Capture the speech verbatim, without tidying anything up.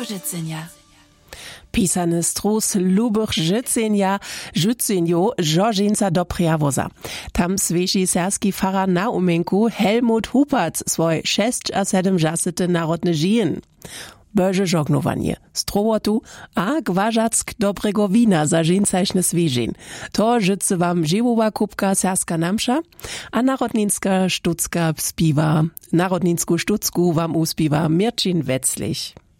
Lubożycenia. Pisany strus lubych życenia, życenio, Żorzynca do Priawoza. Tam swieži serski fara na umenku Helmut Hupac swoj šest a sedem žasyty narodny žijen. Boże żognowanie, strowotu, a gważack dobrego wina za żeńcajszne swieżin. To życy wam żywowa kubka serska namsza, a narodninska sztucka spiwa, narodninsku sztucku wam uspiwa Mirczyn Wetzlich.